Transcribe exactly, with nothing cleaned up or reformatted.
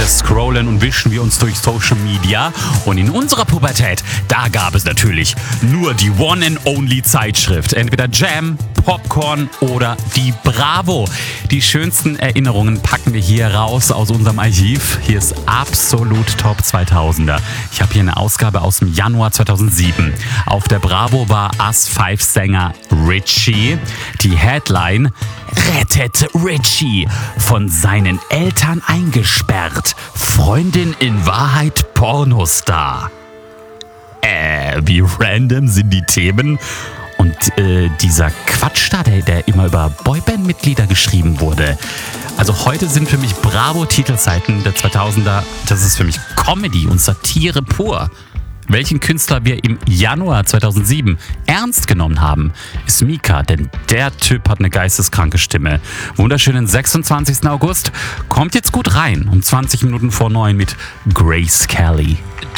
scrollen und wischen wir uns durch Social Media. Und in unserer Pubertät, da gab es natürlich nur die One and Only Zeitschrift. Entweder Jam, Popcorn oder die Bravo. Die schönsten Erinnerungen packen wir hier raus aus unserem Archiv. Hier ist absolut Top zweitausender. Ich habe hier eine Ausgabe aus dem Januar zweitausendsieben. Auf der Bravo war Us five Sänger Richie. Die Headline: Rettet Richie, von seinen Eltern eingesperrt. Freundin in Wahrheit Pornostar. Äh, wie random sind die Themen? Und äh, dieser Quatsch da, der, der immer über Boyband-Mitglieder geschrieben wurde. Also heute sind für mich Bravo-Titelseiten der zweitausender, das ist für mich Comedy und Satire pur. Welchen Künstler wir im Januar zweitausendsieben ernst genommen haben, ist Mika, denn der Typ hat eine geisteskranke Stimme. Wunderschönen sechsundzwanzigsten August, kommt jetzt gut rein, um zwanzig Minuten vor neun mit Grace Kelly.